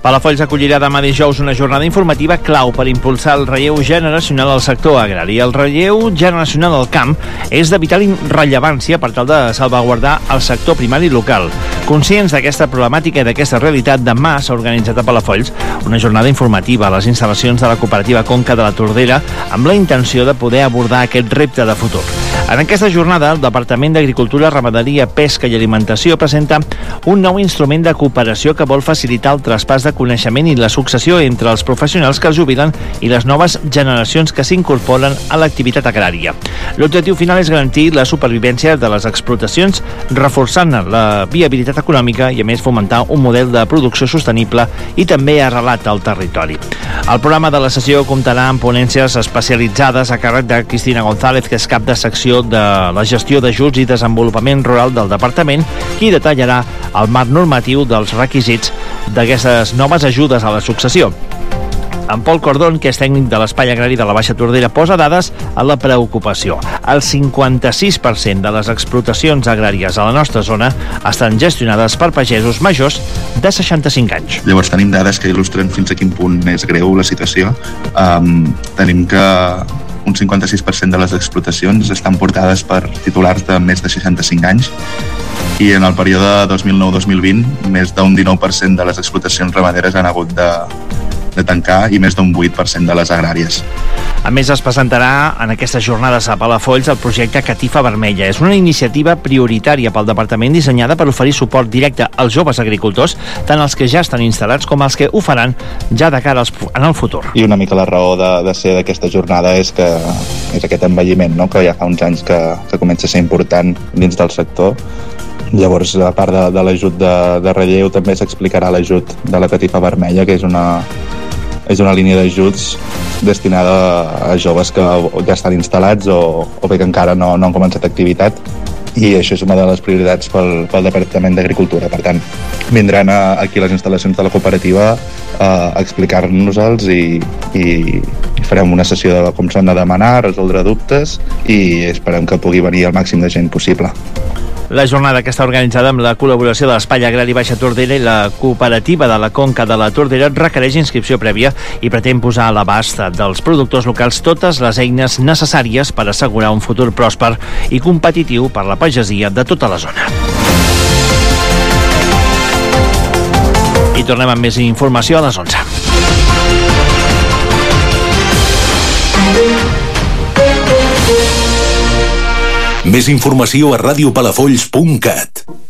Palafolls acollirà demà dijous una jornada informativa clau per impulsar el relleu generacional al sector agrari. El relleu generacional al camp és de vital rellevància per tal de salvaguardar el sector primari local. Conscients d'aquesta problemàtica i d'aquesta realitat, demà s'ha organitzat a Palafolls una jornada informativa a les instal·lacions de la cooperativa Conca de la Tordera amb la intenció de poder abordar aquest repte de futur. En aquesta jornada, el Departament d'Agricultura, Ramaderia, Pesca i Alimentació presenta un nou instrument de cooperació que vol facilitar el traspàs de coneixement i la successió entre els professionals que es jubilen i les noves generacions que s'incorporen a l'activitat agrària. L'objectiu final és garantir la supervivència de les explotacions, reforçant la viabilitat econòmica i, a més, fomentar un model de producció sostenible i també arrelat al territori. El programa de la sessió comptarà amb ponències especialitzades a càrrec de Cristina González, que és cap de secció de la gestió d'ajuts i desenvolupament rural del departament, qui detallarà el marc normatiu dels requisits d'aquestes noves ajudes a la successió. En Pol Cordón, que és tècnic de l'Espai Agrari de la Baixa Tordera, posa dades a la preocupació. El 56% de les explotacions agràries a la nostra zona estan gestionades per pagesos majors de 65 anys. Llavors tenim dades que il·lustren fins a quin punt és greu la situació. Tenim que un 56% de les explotacions estan portades per titulars de més de 65 anys i en el període 2009-2020 més d'un 19% de les explotacions ramaderes han hagut de tancar i més d'un 8% de les agràries. A més, es presentarà en aquestes jornades a Palafolls el projecte Catifa Vermella. És una iniciativa prioritària pel departament dissenyada per oferir suport directe als joves agricultors, tant els que ja estan instal·lats com els que ho faran ja de cara en el futur. I una mica la raó de ser d'aquesta jornada és que és aquest envelliment, no? Que ja fa uns anys que comença a ser important dins del sector. Llavors, a part de l'ajut de relleu, també s'explicarà l'ajut de la Catifa Vermella, que és una línia d'ajuts destinada a joves que ja estan instal·lats o bé que encara no han començat activitat, i això és una de les prioritats pel Departament d'Agricultura. Per tant, vindran aquí a les instal·lacions de la cooperativa a explicar-nos-els i farem una sessió de com s'han de demanar, resoldre dubtes, i esperem que pugui venir el màxim de gent possible. La jornada, que està organitzada amb la col·laboració de l'Espai Agrari Baixa Tordera i la cooperativa de la Conca de la Tordera, requereix inscripció prèvia i pretén posar a l'abast dels productors locals totes les eines necessàries per assegurar un futur pròsper i competitiu per la pagesia de tota la zona. I tornem amb més informació a les 11. Més informació a radiopalafolls.cat.